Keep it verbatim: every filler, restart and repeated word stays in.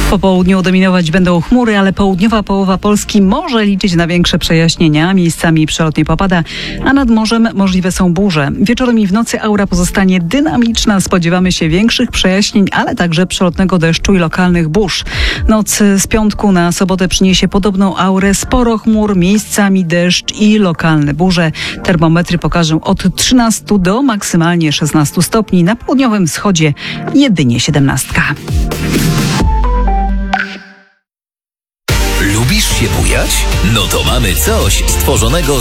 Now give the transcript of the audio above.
Po południu dominować będą chmury, ale południowa połowa Polski może liczyć na większe przejaśnienia. Miejscami przelotnie popada, a nad morzem możliwe są burze. Wieczorem i w nocy aura pozostanie dynamiczna. Spodziewamy się większych przejaśnień, ale także przelotnego deszczu i lokalnych burz. Noc z piątku na sobotę przyniesie podobną aurę. Sporo chmur, miejscami deszcz i lokalne burze. Termometry pokażą od trzynastu do maksymalnie szesnastu stopni. Na południowym wschodzie jedynie siedemnastka. Lubisz się bujać? No to mamy coś stworzonego